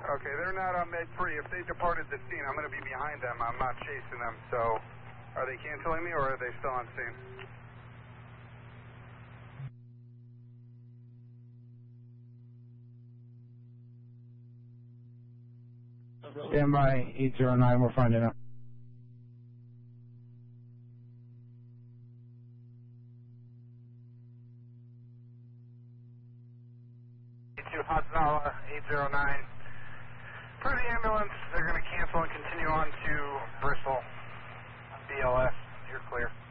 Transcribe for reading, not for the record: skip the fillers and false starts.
Okay, they're not on Med 3. If they departed the scene, I'm going to be behind them. I'm not chasing them. So, are they canceling me or are they still on scene? Stand by 809. We're finding out. 82 Hudson 809. For the ambulance, they're going to cancel and continue on to Bristol. BLS, you're clear.